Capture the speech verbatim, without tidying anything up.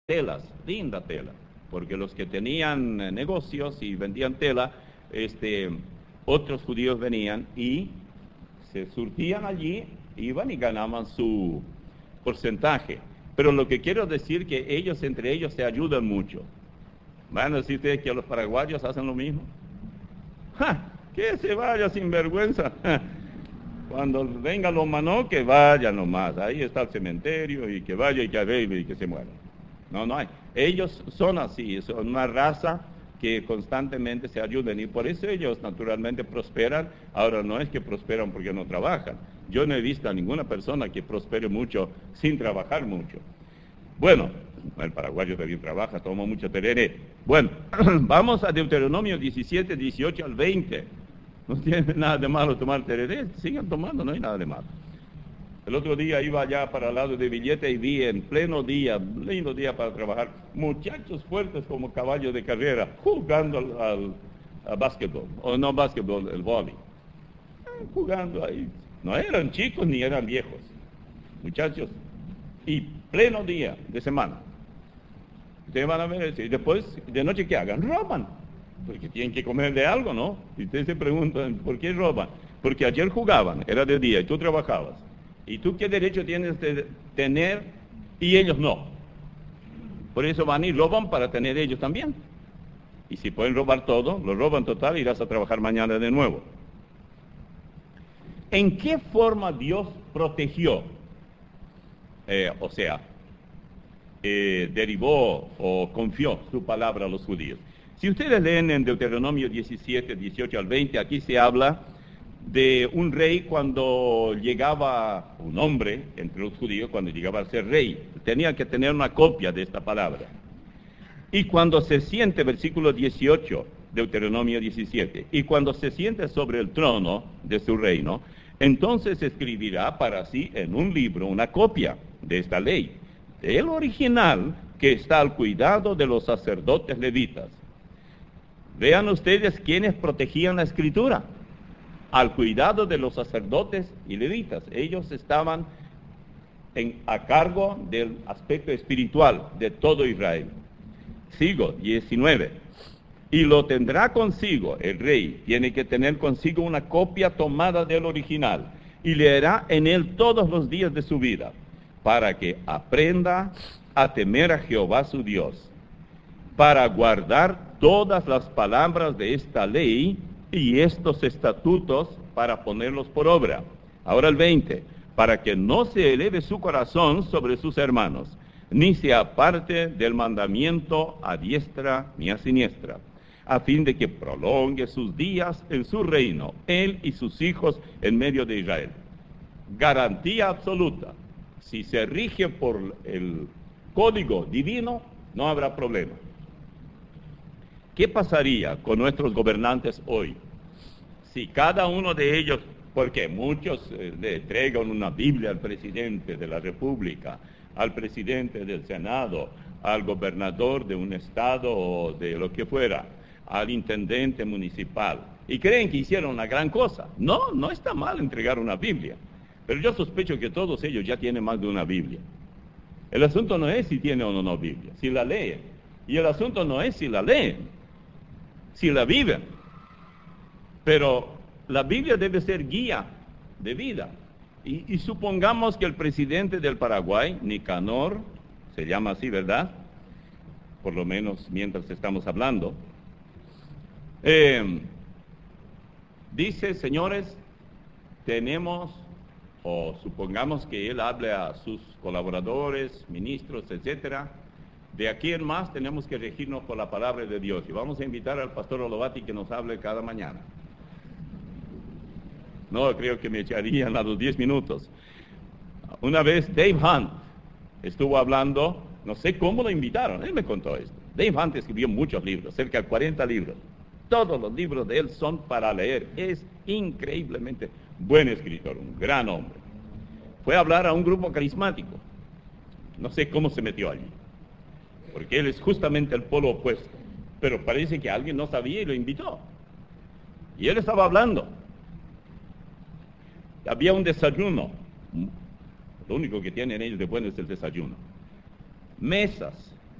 telas, linda tela, porque los que tenían eh, negocios y vendían tela, este, otros judíos venían y se surtían allí, iban y ganaban su porcentaje. Pero lo que quiero decir que ellos entre ellos se ayudan mucho. ¿Van a decir ustedes que los paraguayos hacen lo mismo? ¡Ja! Que se vaya sin vergüenza. ¡Ja! Cuando vengan los manó, que vaya nomás. Ahí está el cementerio y que vaya y que arregle y que se muera. No, no hay. Ellos son así, son una raza que constantemente se ayudan y por eso ellos naturalmente prosperan. Ahora no es que prosperan porque no trabajan. Yo no he visto a ninguna persona que prospere mucho sin trabajar mucho. Bueno, el paraguayo también trabaja, toma mucho tereré. Bueno, vamos a Deuteronomio diecisiete, dieciocho al veinte. No tiene nada de malo tomar tereré, sigan tomando, no hay nada de malo. El otro día iba allá para el lado de Villeta y vi en pleno día, lindo día para trabajar, muchachos fuertes como caballos de carrera, jugando al, al, al básquetbol, o no básquetbol, el vóley. Jugando ahí. No eran chicos ni eran viejos, muchachos. Y pleno día de semana. Ustedes van a ver eso. Y después, de noche, ¿qué hagan? Roban. Porque tienen que comer de algo, ¿no? Y ustedes se preguntan, ¿por qué roban? Porque ayer jugaban, era de día, y tú trabajabas. ¿Y tú qué derecho tienes de tener y ellos no? Por eso van y roban para tener ellos también. Y si pueden robar todo, lo roban total y irás a trabajar mañana de nuevo. ¿En qué forma Dios protegió? Eh, o sea, eh, derivó o confió su palabra a los judíos. Si ustedes leen en Deuteronomio diecisiete, dieciocho al veinte, aquí se habla de un rey cuando llegaba, un hombre entre los judíos, cuando llegaba a ser rey, tenía que tener una copia de esta palabra. Y cuando se siente, versículo dieciocho, Deuteronomio diecisiete, y cuando se siente sobre el trono de su reino, entonces escribirá para sí en un libro una copia de esta ley, del original que está al cuidado de los sacerdotes levitas. Vean ustedes quiénes protegían la escritura, al cuidado de los sacerdotes y levitas. Ellos estaban en, a cargo del aspecto espiritual de todo Israel. Sigo, diecinueve. Y lo tendrá consigo, el rey tiene que tener consigo una copia tomada del original, y leerá en él todos los días de su vida, para que aprenda a temer a Jehová su Dios, para guardar todas las palabras de esta ley y estos estatutos para ponerlos por obra. Ahora el veinte, para que no se eleve su corazón sobre sus hermanos, ni se aparte del mandamiento a diestra ni a siniestra, a fin de que prolongue sus días en su reino, él y sus hijos en medio de Israel. Garantía absoluta. Si se rige por el código divino, no habrá problema. ¿Qué pasaría con nuestros gobernantes hoy? Si cada uno de ellos, porque muchos eh, le entregan una Biblia al presidente de la República, al presidente del Senado, al gobernador de un estado o de lo que fuera, al intendente municipal, y creen que hicieron una gran cosa. No, no está mal entregar una Biblia, pero yo sospecho que todos ellos ya tienen más de una Biblia. El asunto no es si tienen o no Biblia, si la leen. Y el asunto no es si la leen, si la viven. Pero la Biblia debe ser guía de vida. Y, y supongamos que el presidente del Paraguay, Nicanor, se llama así, ¿verdad? Por lo menos mientras estamos hablando. Eh, dice, señores, tenemos, o supongamos que él hable a sus colaboradores, ministros, etcétera, de aquí en más tenemos que regirnos por la palabra de Dios. Y vamos a invitar al pastor Olovati que nos hable cada mañana. No, creo que me echarían a los diez minutos. Una vez Dave Hunt estuvo hablando, no sé cómo lo invitaron, él me contó esto. Dave Hunt escribió muchos libros, cerca de cuarenta libros. Todos los libros de él son para leer. Es increíblemente buen escritor, un gran hombre. Fue a hablar a un grupo carismático. No sé cómo se metió allí, porque él es justamente el polo opuesto. Pero parece que alguien no sabía y lo invitó. Y él estaba hablando. Había un desayuno. Lo único que tienen ellos de bueno es el desayuno. Mesas